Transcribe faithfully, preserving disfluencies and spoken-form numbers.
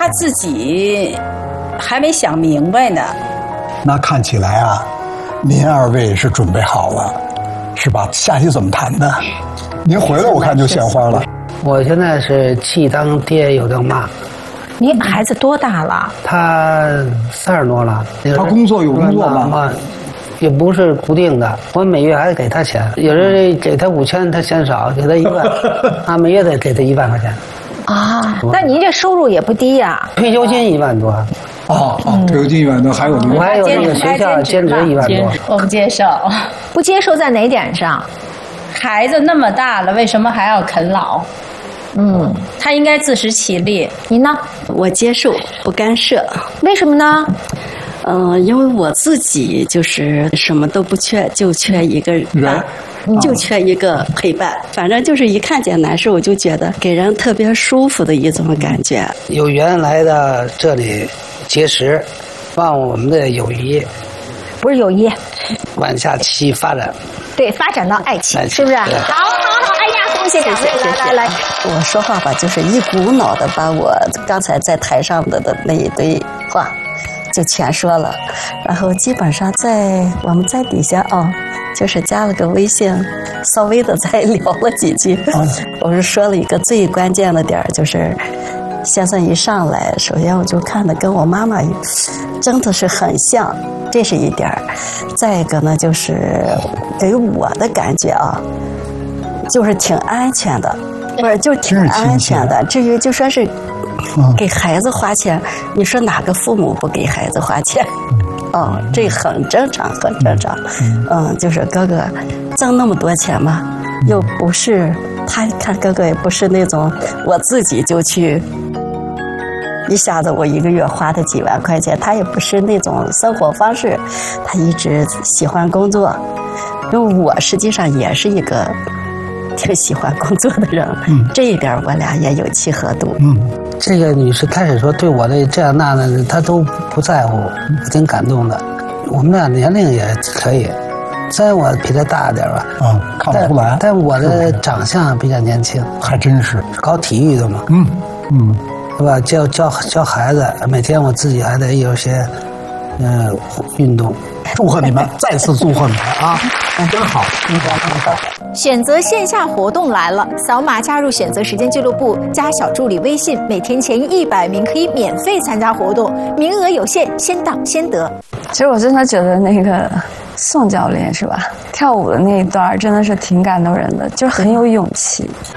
他自己还没想明白呢。 那看起来啊，您二位是准备好了，是吧？下去怎么谈的？您回来我看就献花了。 我现在是既当爹又当妈。 你孩子多大了？ 他三十多了。 他工作有工作吗？ 也不是固定的，我每月还得给他钱，有时给他五千，他嫌少，给他一万，啊，每月得给他一万块钱。 啊，那您这收入也不低呀、啊？ 退休金一万多。 哦哦，退休金一万多，还有我还有那个学校兼职一万多。 我不接受， 不接受在哪点上？ 孩子那么大了，为什么还要啃老？嗯，他应该自食其力。 你呢？ 我接受，不干涉。 为什么呢？ 嗯、呃，因为我自己就是什么都不缺，就缺一个人，就缺一个陪伴。反正就是一看见男士，我就觉得给人特别舒服的一种感觉。 有缘来的这里结识，望我们的友谊， 不是友谊， 往下期发展。 对，发展到爱情，是不是？好好好，哎呀，恭喜两位！来来来， 我说话吧，就是一股脑的把我刚才在台上的的那一堆话就全说了，然后基本上在我们在底下啊、哦，就是加了个微信，稍微的再聊了几句。我是说了一个最关键的点，就是先生一上来，首先我就看的跟我妈妈真的是很像，这是一点。再一个呢，就是给我的感觉啊，就是挺安全的，不是就挺安全的。至于就说是。给孩子花钱，你说哪个父母不给孩子花钱？哦，这很正常，很正常。嗯，就是哥哥挣那么多钱嘛，又不是他看哥哥也不是那种我自己就去一下子我一个月花的几万块钱，他也不是那种生活方式，他一直喜欢工作。因为我实际上也是一个挺喜欢工作的人，嗯、这一点我俩也有契合度。 嗯。这个女士开始说对我的这样那的，她都不在乎，我挺感动的。我们俩年龄也可以，虽然我比她大点吧， 啊、嗯，看不出来。 但我的长相比较年轻， 还真是搞体育的嘛， 嗯嗯， 是吧？教教教孩子，每天我自己还得有些呃运动。 祝贺你们，再次祝贺你们啊！真好，真好，真好。 选择线下活动来了，扫码加入选择时间俱乐部，加小助理微信，每天前一百名可以免费参加活动，名额有限，先到先得。 其实我真的觉得那个宋教练是吧，跳舞的那一段真的是挺感动人的，就是很有勇气。